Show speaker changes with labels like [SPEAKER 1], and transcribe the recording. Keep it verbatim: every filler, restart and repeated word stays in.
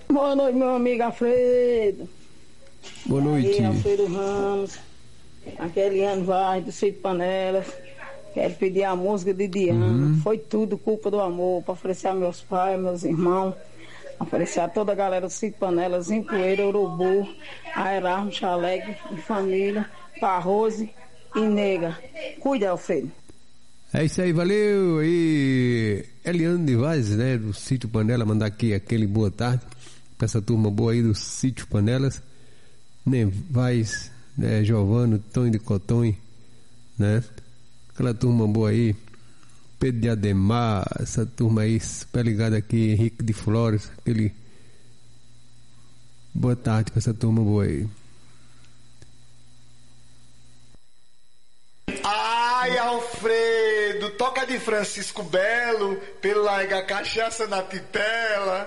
[SPEAKER 1] Boa noite, meu amigo Alfredo.
[SPEAKER 2] Boa noite.
[SPEAKER 1] Aí, Alfredo Ramos, aquele ano vai do Sítio Panelas. Quero pedir a música de Diana. Uhum. Foi tudo culpa do amor, para oferecer a meus pais, meus irmãos, oferecer a toda a galera do Sítio Panelas, em Poeira, Urubu, a Erasmo, Chaleg e família, para Rose e Nega. Cuida, Alfredo.
[SPEAKER 2] É isso aí, valeu. E Eliane de Vaz, né, do Sítio Panela, mandar aqui aquele boa tarde pra essa turma boa aí do Sítio Panelas. Nevaz, né, Giovano, Tonho de Cotonho, né, aquela turma boa aí, Pedro de Ademar, essa turma aí, super ligada aqui, Henrique de Flores, aquele boa tarde pra essa turma boa aí.
[SPEAKER 3] Ai, Alfredo, toca de Francisco Belo, pelo larga cachaça na titela.